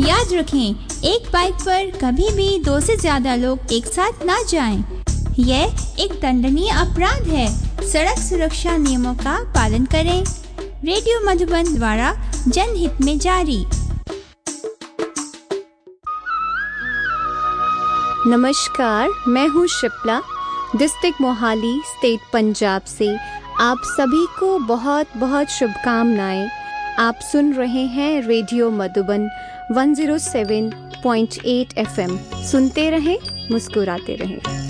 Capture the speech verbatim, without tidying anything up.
याद रखें, एक बाइक पर कभी भी दो से ज्यादा लोग एक साथ ना जाएं। यह एक दंडनीय अपराध है। सड़क सुरक्षा नियमों का पालन करें। रेडियो मधुबन द्वारा जनहित में जारी। नमस्कार, मैं हूँ शिप्ला, डिस्ट्रिक्ट मोहाली, स्टेट पंजाब से। आप सभी को बहुत बहुत शुभकामनाएं। आप सुन रहे हैं रेडियो मधुबन एक सौ सात पॉइंट आठ एफ एम। सुनते रहें, मुस्कुराते रहें।